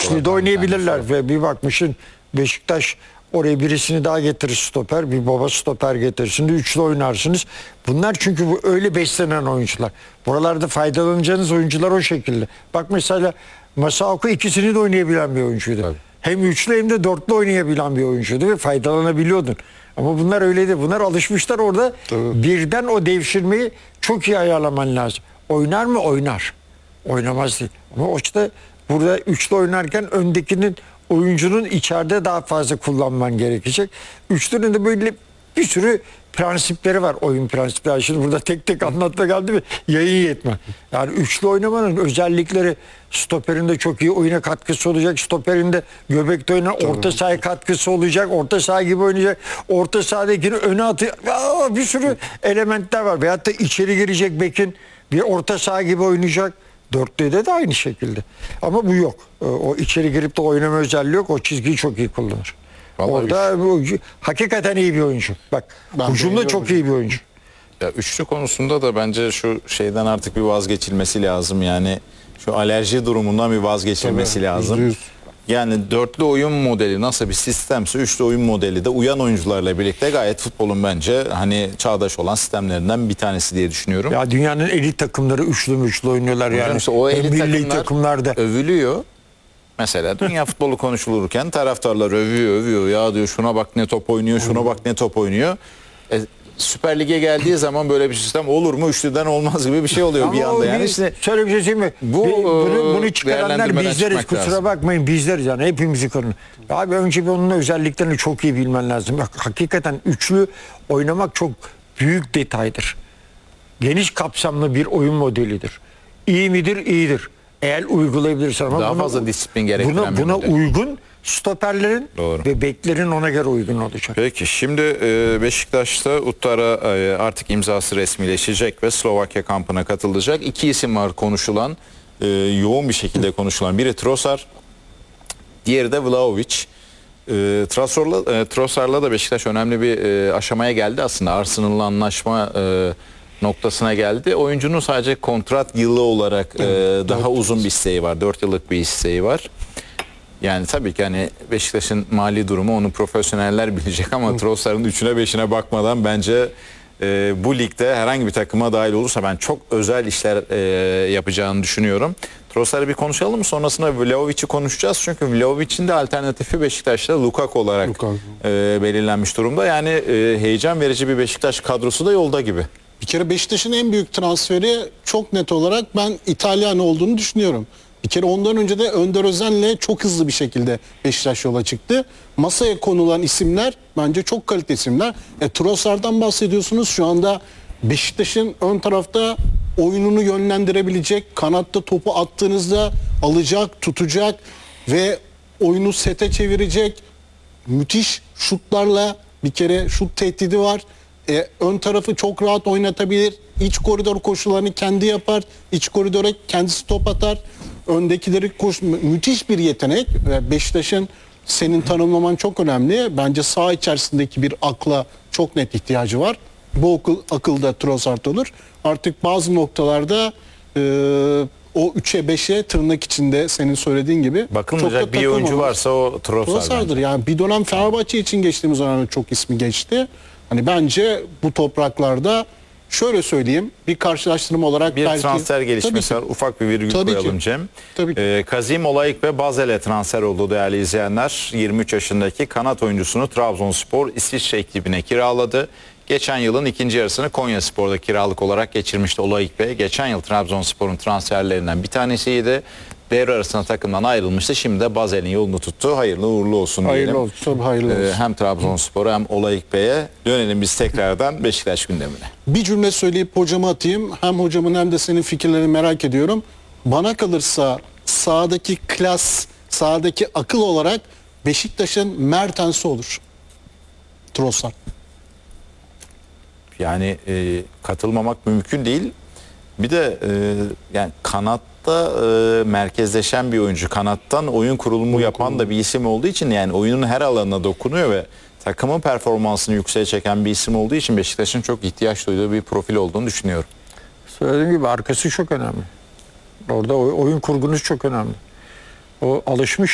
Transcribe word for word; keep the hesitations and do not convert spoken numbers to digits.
üçlü de oynayabilirler ve bir bakmışsın Beşiktaş oraya birisini daha getirir stoper, bir baba stoper getirsin de üçlü oynarsınız. Bunlar çünkü bu öyle beslenen oyuncular. Buralarda faydalanacağınız oyuncular o şekilde. Bak mesela Masuaku ikisini de oynayabilen bir oyuncuydu. Tabii. Hem üçlü hem de dörtlü oynayabilen bir oyuncuydu ve faydalanabiliyordun. Ama bunlar öyle değil. Bunlar alışmışlar orada. Tabii. Birden o devşirmeyi çok iyi ayarlaman lazım. Oynar mı? Oynar. Oynamaz değil. Ama o işte burada üçlü oynarken öndekinin oyuncunun içeride daha fazla kullanman gerekecek. Üçlünün de böyle bir sürü prensipleri var, oyun prensipleri. Şimdi burada tek tek anlatma geldi mi yayın yetmez. Yani üçlü oynamanın özellikleri, stoperinde çok iyi oyuna katkısı olacak. Stoperinde göbekte oynayan orta sahaya katkısı olacak. Orta saha gibi oynayacak. Orta sahadakini öne atıyor. Aa, bir sürü elementler var. Veyahut da içeri girecek bekin bir orta saha gibi oynayacak. Dörtlüde de aynı şekilde. Ama bu yok. O içeri girip de oynama özelliği yok. O çizgiyi çok iyi kullanır. Vallahi Orada bu, hakikaten iyi bir oyuncu. Bak, Ben hücumda çok iyi bir oyuncu. Ya üçlü konusunda da bence şu şeyden artık bir vazgeçilmesi lazım yani. Şu alerji durumundan bir vazgeçilmesi Tabii, lazım. yüzde yüz. Yani dörtlü oyun modeli nasıl bir sistemse üçlü oyun modeli de uyan oyuncularla birlikte gayet futbolun bence hani çağdaş olan sistemlerinden bir tanesi diye düşünüyorum. Ya dünyanın elit takımları üçlü üçlü oynuyorlar yani. Yani işte o Hem elit milli takımlar takımlarda. övülüyor. Mesela dünya futbolu konuşulurken taraftarlar övüyor övüyor ya diyor şuna bak ne top oynuyor şuna bak ne top oynuyor. E, Süper Lig'e geldiği zaman böyle bir sistem olur mu? Üçlüden olmaz gibi bir şey oluyor bir Ama anda o yani. bir- işte şöyle bir şey söyleyeyim mi? bu, Bir- bunu, bunu e, çıkaranlar değerlendirmeden bizleriz. çıkmak Kusura lazım. bakmayın bizleriz yani hepimizi kırın. Abi önce bir onun özelliklerini çok iyi bilmen lazım. Bak, hakikaten üçlü oynamak çok büyük detaydır. Geniş kapsamlı bir oyun modelidir. İyi midir? İyidir. Eğer uygulayabilirsen ama Daha buna- fazla disiplin gerektiren buna, bir buna model. uygun stoperlerin Doğru. ve beklerin ona göre uygun olacak. Peki şimdi e, Beşiktaş'ta Uttara e, artık imzası resmileşecek ve Slovakya kampına katılacak. İki isim var konuşulan, e, yoğun bir şekilde konuşulan. Biri Trossard, diğeri de Vlahovic. E, Trossard'la, e, Trossard'la da Beşiktaş önemli bir e, aşamaya geldi aslında. Arsenal'la anlaşma e, noktasına geldi. Oyuncunun sadece kontrat yılı olarak e, daha uzun bir isteği var. dört yıllık bir isteği var. Yani tabii ki hani Beşiktaş'ın mali durumu onu profesyoneller bilecek ama Trossard'ın üçüne beşine bakmadan bence e, bu ligde herhangi bir takıma dahil olursa ben çok özel işler e, yapacağını düşünüyorum. Trossard'ı bir konuşalım mı? Sonrasında Vlahovic'i konuşacağız. Çünkü Vlahovic'in de alternatifi Beşiktaş'ta Lukaku olarak Lukaku. e, belirlenmiş durumda. Yani e, heyecan verici bir Beşiktaş kadrosu da yolda gibi. Bir kere Beşiktaş'ın en büyük transferi çok net olarak ben İtalyan olduğunu düşünüyorum. Bir kere ondan önce de Önder Özen'le çok hızlı bir şekilde Beşiktaş yola çıktı. Masaya konulan isimler bence çok kaliteli isimler. E, Trossard'dan bahsediyorsunuz. Şu anda Beşiktaş'ın ön tarafta oyununu yönlendirebilecek, kanatta topu attığınızda alacak, tutacak ve oyunu sete çevirecek müthiş şutlarla bir kere şut tehdidi var. E, ön tarafı çok rahat oynatabilir. İç koridor koşularını kendi yapar. İç koridora kendisi top atar. Öndekileri koş mü- müthiş bir yetenek. Ve Beşiktaş'ın senin tanımlaman çok önemli. Bence saha içerisindeki bir akla çok net ihtiyacı var. Bu akıl, akılda Trossard olur. Artık bazı noktalarda e, o üçe beşe tırnak içinde senin söylediğin gibi çok da Bakılmayacak bir oyuncu takılmamak. varsa o Trossard. Trossard'dır. Yani bir dönem Fenerbahçe için geçtiğimiz dönemde çok ismi geçti. Hani bence bu topraklarda şöyle söyleyeyim bir karşılaştırma olarak Bir belki transfer gelişmesi var. Tabii ki. Ufak bir virgül Tabii ki. koyalım Cem. Tabii ki. Ee, Kazim Olayık ve Bazel'e transfer oldu değerli izleyenler. yirmi üç yaşındaki kanat oyuncusunu Trabzonspor İsviçre ekibine kiraladı. Geçen yılın ikinci yarısını Konyaspor'da kiralık olarak geçirmişti Olayık Bey. Geçen yıl Trabzonspor'un transferlerinden bir tanesiydi. Devre arasında takımdan ayrılmıştı. Şimdi de Bazel'in yolunu tuttu. Hayırlı uğurlu olsun diyelim. Hayırlı olsun. Tabii hayırlı Ee, olsun. hem Trabzonspor'a hem Olayık Bey'e dönelim biz tekrardan Beşiktaş gündemine. Bir cümle söyleyip hocama atayım. Hem hocamın hem de senin fikirlerini merak ediyorum. Bana kalırsa sahadaki klas, sahadaki akıl olarak Beşiktaş'ın Mertens'i olur. Trossard. Yani e, katılmamak mümkün değil. Bir de e, yani kanatta e, merkezleşen bir oyuncu, kanattan oyun kurulumu yapan da bir isim olduğu için yani oyunun her alanına dokunuyor ve takımın performansını yükseğe çeken bir isim olduğu için Beşiktaş'ın çok ihtiyaç duyduğu bir profil olduğunu düşünüyorum. Söylediğim gibi arkası çok önemli. Orada oy- oyun kurgunuz çok önemli. O alışmış